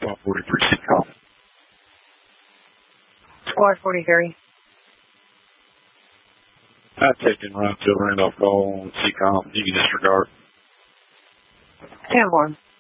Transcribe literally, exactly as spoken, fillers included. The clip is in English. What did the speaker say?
Squad forty-three, C COM. Squad forty-three. I've taken Ryan to Randolph call on C COM. You can disregard. ten one.